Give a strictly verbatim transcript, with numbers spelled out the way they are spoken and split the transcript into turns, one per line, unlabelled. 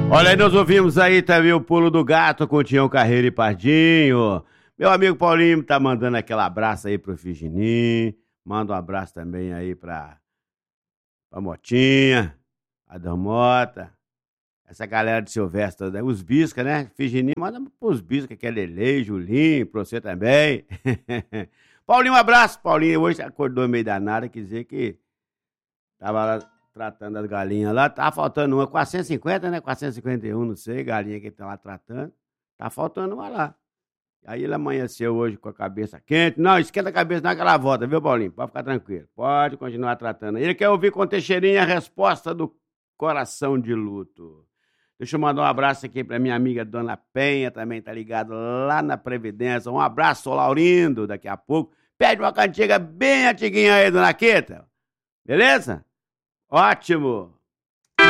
Olha aí, nós ouvimos aí também o Pulo do Gato com o Tião Carreiro e Pardinho. Meu amigo Paulinho tá mandando aquele abraço aí pro Figinim. Manda um abraço também aí pra, pra Motinha, a Damota, essa galera de Silvestre, né? Os Bisca, né? Figinim, manda pros Bisca, que é Lele, Julinho, pra você também. Paulinho, um abraço. Paulinho hoje acordou meio danado, quer dizer que tava lá tratando as galinhas lá, tá faltando uma, quatrocentos e cinquenta, né? quatrocentos e cinquenta e um, não sei, galinha que ele tá lá tratando. Tá faltando uma lá. Aí ele amanheceu hoje com a cabeça quente. Não, esquenta a cabeça naquela volta, viu, Paulinho? Pode ficar tranquilo. Pode continuar tratando. Ele quer ouvir com Teixeirinha a resposta do coração de luto. Deixa eu mandar um abraço aqui pra minha amiga Dona Penha, também tá ligado lá na Previdência. Um abraço, Laurindo, daqui a pouco. Pede uma cantiga bem antiguinha aí, Dona Queta. Beleza? Ótimo!